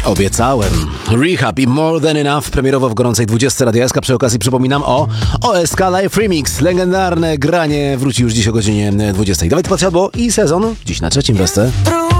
Obiecałem. Rehab i More Than Enough premierowo w gorącej 20 Radia SK. Przy okazji przypominam o OSK Live Remix. Legendarne granie wróci już dziś o godzinie 20. Dawid Podsiadło i sezon dziś na trzecim w SC.